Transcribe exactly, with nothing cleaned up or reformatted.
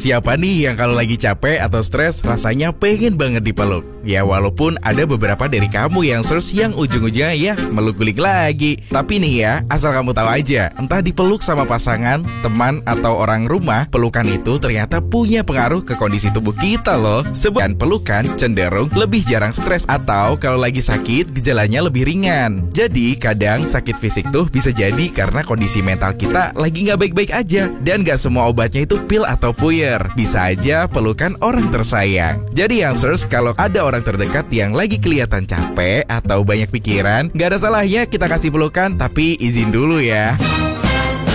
Siapa nih yang kalau lagi capek atau stres rasanya pengen banget dipeluk? Ya walaupun ada beberapa dari kamu yang search yang ujung-ujungnya ya meluk gulik lagi. Tapi nih ya, asal kamu tahu aja, entah dipeluk sama pasangan, teman, atau orang rumah, pelukan itu ternyata punya pengaruh ke kondisi tubuh kita loh. Sebab pelukan cenderung lebih jarang stres atau kalau lagi sakit gejalanya lebih ringan. Jadi kadang sakit fisik tuh bisa jadi karena kondisi mental kita lagi nggak baik-baik aja. Dan nggak semua obatnya itu pil atau puyer. Bisa aja pelukan orang tersayang. Jadi Youngsters, kalau ada orang terdekat yang lagi kelihatan capek atau banyak pikiran, nggak ada salahnya kita kasih pelukan, tapi izin dulu ya.